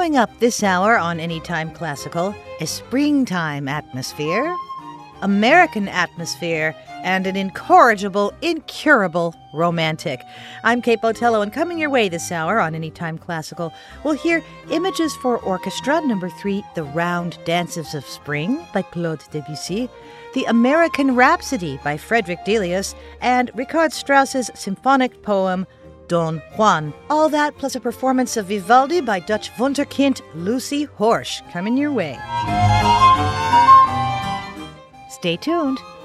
Coming up this hour on Anytime Classical, a springtime atmosphere, American atmosphere, and an incorrigible, incurable romantic. I'm Kate Botello, and coming your way this hour on Anytime Classical, we'll hear Images for Orchestra, number 3, The Round Dances of Spring by Claude Debussy, The American Rhapsody by Frederick Delius, and Richard Strauss's symphonic poem, Don Juan. All that plus a performance of Vivaldi by Dutch wunderkind Lucy Horsch coming your way. Stay tuned.